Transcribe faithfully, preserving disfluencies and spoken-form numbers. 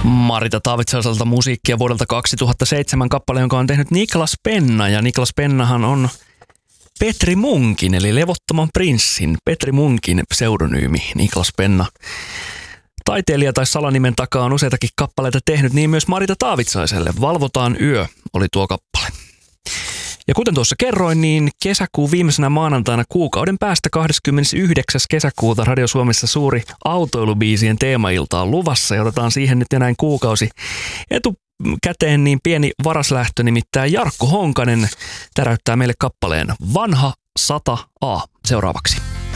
Marita Taavitsaiselta musiikkia vuodelta kaksituhattaseitsemän kappale, jonka on tehnyt Niklas Penna. Ja Niklas Pennahan on Petri Munkin, eli Levottoman prinssin Petri Munkin pseudonyymi Niklas Penna. Taiteilija tai salanimen takaa on useitakin kappaleita tehnyt, niin myös Marita Taavitsaiselle. Valvotaan yö oli tuo kappale. Ja kuten tuossa kerroin, niin kesäkuun viimeisenä maanantaina kuukauden päästä kahdeskymmenesyhdeksäs kesäkuuta Radio Suomessa suuri autoilubiisien teemailta on luvassa. Ja otetaan siihen nyt enää kuukausi etukäteen niin pieni varaslähtö, nimittäin Jarkko Honkanen täräyttää meille kappaleen Vanha sata A seuraavaksi.